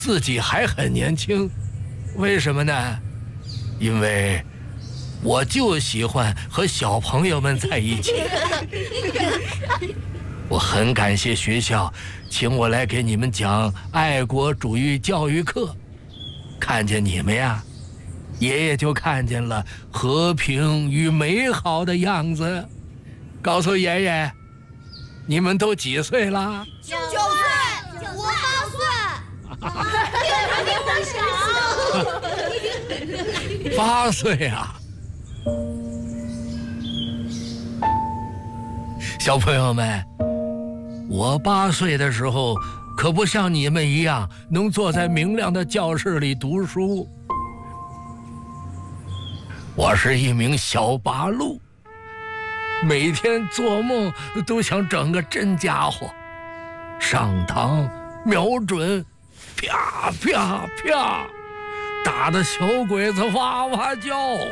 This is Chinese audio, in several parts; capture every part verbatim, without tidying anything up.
自己还很年轻，为什么呢？因为我就喜欢和小朋友们在一起。我很感谢学校请我来给你们讲爱国主义教育课，看见你们呀，爷爷就看见了和平与美好的样子。告诉爷爷，你们都几岁了？ 九岁，我八岁。还比我小。八岁啊！小朋友们，我八岁的时候可不像你们一样能坐在明亮的教室里读书。我是一名小八路，每天做梦都想整个真家伙，上膛瞄准，啪啪啪，打得小鬼子哇哇叫。 爷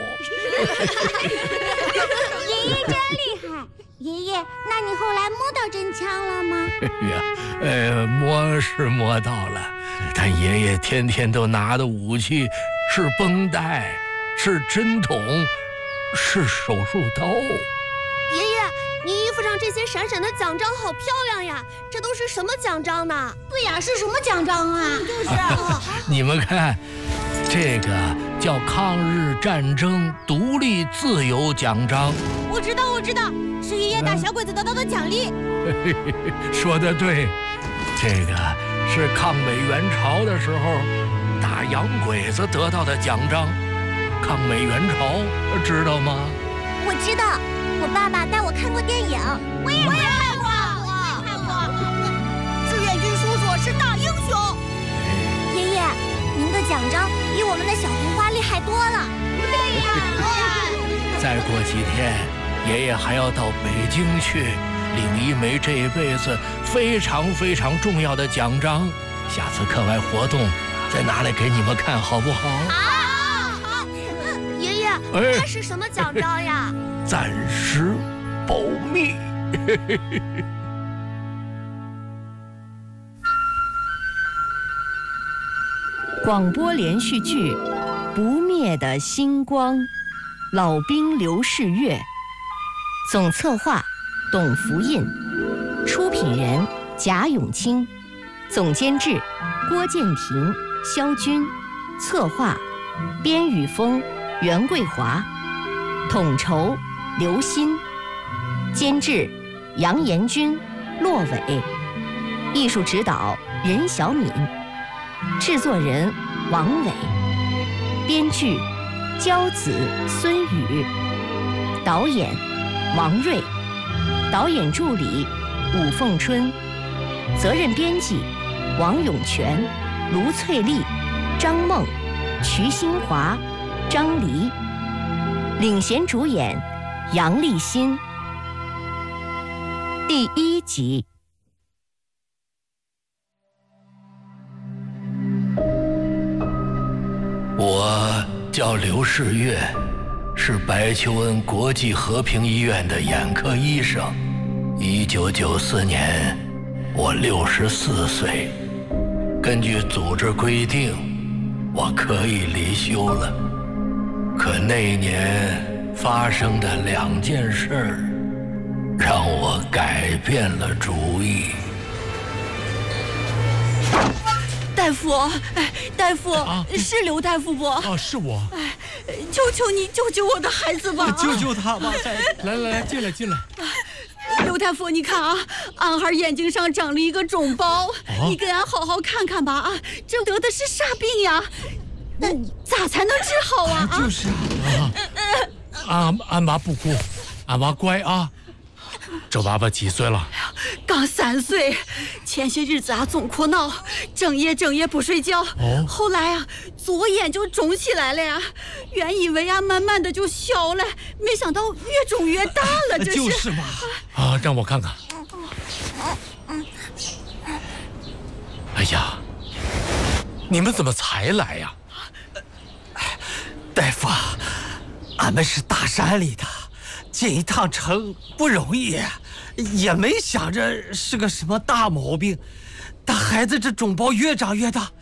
爷真厉害！爷爷，那你后来摸到真枪了吗？ 呀，呃，摸是摸到了，但爷爷天天都拿的武器是绷带，是针筒，是手术刀。 爷爷，你衣服上这些闪闪的奖章好漂亮呀，这都是什么奖章呢？ 对呀，是什么奖章啊？ 就是啊， 你们看，这个叫抗日战争独立自由奖章。 我知道，我知道，是爷爷打小鬼子得到的奖励。 说得对，这个是抗美援朝的时候打洋鬼子得到的奖章。抗美援朝知道吗？ 我知道，我爸爸带我看过电影。我也我也看过，我也看过。志愿军叔叔是大英雄。 爷爷，您的奖章比我们的小红花厉害多了。 对呀。 再过几天，爷爷还要到北京去领一枚这辈子非常非常重要的奖章。下次课外活动再拿来给你们看，好不好？ 好，好。爷爷，那是什么奖章呀？ 暂时保密。 广播连续剧《不灭的星光》，老兵刘世月，总策划董福印，出品人贾永清，总监制郭建平、肖军，策划边宇峰、袁桂华，统筹刘鑫，监制杨延军、骆伟，艺术指导任小敏，制作人王伟，编剧焦子、孙宇，导演王瑞，导演助理武凤春，责任编辑王永全、卢翠丽、张梦、瞿新华、张黎，领衔主演杨立新。第一集。 我叫刘世月，是白求恩国际和平医院的眼科医生。一九九四年，我六十四岁。根据组织规定，我可以离休了。可那年发生的两件事儿，让我改变了主意。 大夫，哎，大夫， 啊、 是刘大夫不？ 哦，是我。 哎，求求你救救我的孩子吧！ 救救他吧！来来来，进来进来。 刘大夫，你看啊，俺孩眼睛上长了一个肿包，啊、你给俺好好看看吧啊！这得的是啥病呀？那咋才能治好啊？ 啊就是啊，俺俺妈不哭，俺妈乖啊。这娃娃几岁了？ 刚三岁，前些日子啊总哭闹，整夜整夜不睡觉。哦，后来啊左眼就肿起来了呀。原以为啊慢慢的就消了，没想到越肿越大了。这是就是嘛。啊，让我看看。哎呀，你们怎么才来呀？ 大夫，俺们是大山里的。进一趟城不容易，也没想着是个什么大毛病，但孩子这肿包越长越大，